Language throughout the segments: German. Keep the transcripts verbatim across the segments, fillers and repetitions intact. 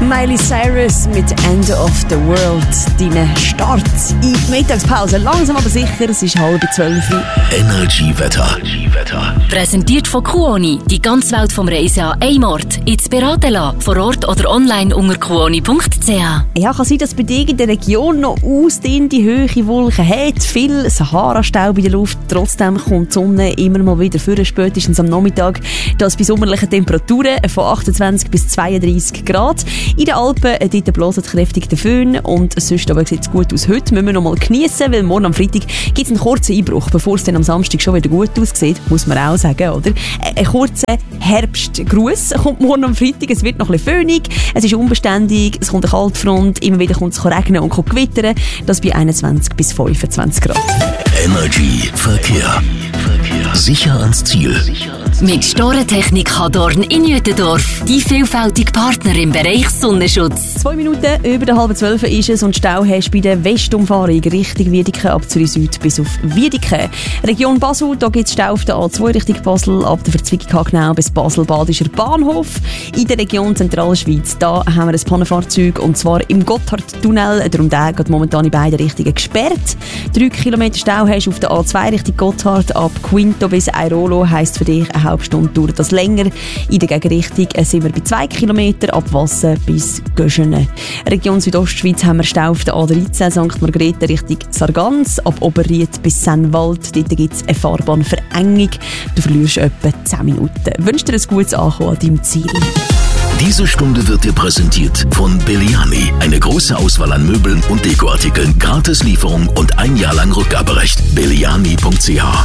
Miley Cyrus mit End of the World. Dein Start in die Mittagspause. Langsam aber sicher, es ist halb zwölf. Energy Wetter. Präsentiert von Kuoni. Die ganze Welt vom Reisen an einem Ort. Jetzt beraten lassen. Vor Ort oder online unter kuoni punkt c h. Ja, kann sein, dass bei dir in der Region noch ausdehnte hohe Wolken hat. Viel Sahara-Staub in der Luft. Trotzdem kommt die Sonne immer mal wieder vor, spätestens am Nachmittag. Das bei sommerlichen Temperaturen von achtundzwanzig bis zweiunddreissig Grad. In den Alpen dort blosen kräftig der Föhn und sonst aber sieht es gut aus. Heute müssen wir noch mal geniessen, weil morgen am Freitag gibt es einen kurzen Einbruch, bevor es dann am Samstag schon wieder gut aussieht, muss man auch sagen, oder? Ein kurzer Herbstgruß kommt morgen am Freitag, es wird noch ein bisschen föhnig, es ist unbeständig, es kommt eine Kaltfront, immer wieder kommt es regnen und kommt gewittern, das bei einundzwanzig bis fünfundzwanzig Grad. Energy Verkehr. Sicher ans Ziel. Mit Storentechnik Hadorn in Jütendorf. Die vielfältige Partner im Bereich Sonnenschutz. Zwei Minuten über der halben zwölf ist es und Stau hast du bei der Westumfahrung Richtung Wiedeke ab Zürich Süd bis auf Wiedeke. Region Basel, da gibt es Stau auf der A zwei Richtung Basel, ab der Verzweigung Hagenau bis Basel-Badischer Bahnhof. In der Region Zentralschweiz, da haben wir ein Pannenfahrzeug und zwar im Gotthardtunnel. Darum der geht momentan in beide Richtungen gesperrt. Drei Kilometer Stau hast du auf der A zwei Richtung Gotthard, ab Quinto bis Airolo, heisst für dich eine halbe Stunde dauert das länger. In der Gegenrichtung sind wir bei zwei Kilometern ab Wassen bis Göschene. Region Südostschweiz haben wir Stau auf der A dreizehn Sankt Margrethe Richtung Sargans, ab Oberried bis Sennwald. Dort gibt es eine Fahrbahnverengung. Du verlierst etwa zehn Minuten. Ich wünsche dir ein gutes Ankommen an deinem Ziel. Diese Stunde wird dir präsentiert von Belliani. Eine große Auswahl an Möbeln und Dekoartikeln, Gratislieferung und ein Jahr lang Rückgaberecht. belliani punkt c h.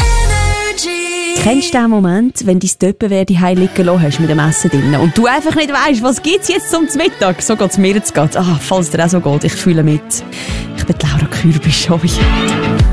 Kennst du den Moment, wenn dein Töppenwehr die Heim liegen lassen hast mit dem Essen drin und du einfach nicht weisst, was gibt es jetzt zum Mittag? So geht es mir jetzt gerade. Ah, falls dir auch so geht, ich fühle mit. Ich bin Laura Kürbis.